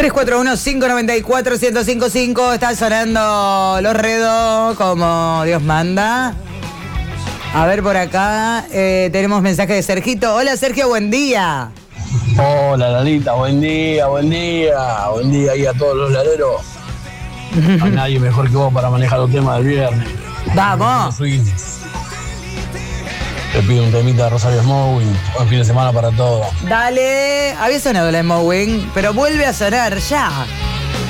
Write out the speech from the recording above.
341-594-1055. Está sonando Los Redó como Dios manda. A ver por acá. Tenemos mensaje de Sergito. Hola Sergio, buen día. Hola Lalita, buen día. Buen día ahí a todos los laderos. No hay nadie mejor que vos para manejar los temas del viernes. Vamos. Te pido un temita de Rosario Smowing. Buen fin de semana para todos. Dale. Había sonado la Smowing, pero vuelve a sonar ya.